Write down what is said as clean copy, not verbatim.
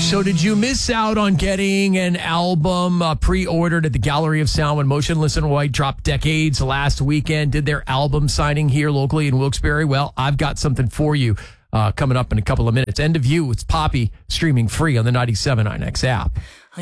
So did you miss out on getting an album pre-ordered at the Gallery of Sound when Motionless in White dropped Decades last weekend? Did their album signing here locally in Wilkes-Barre? Well, I've got something for you coming up in a couple of minutes. End of View, it's Poppy, streaming free on the 97.9X app.